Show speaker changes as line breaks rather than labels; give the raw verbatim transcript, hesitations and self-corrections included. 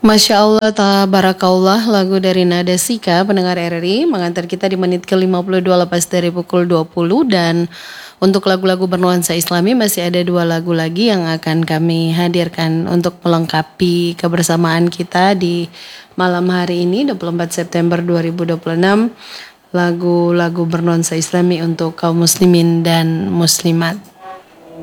Masya Allah, tabarakallah, lagu dari Nada Sika, pendengar R R I, mengantar kita di menit ke lima puluh dua lepas dari pukul dua puluh. Dan untuk lagu-lagu bernuansa Islami masih ada dua lagu lagi yang akan kami hadirkan untuk melengkapi kebersamaan kita di malam hari ini, dua puluh empat September dua ribu dua puluh enam. Lagu-lagu bernuansa Islami untuk kaum muslimin dan muslimat.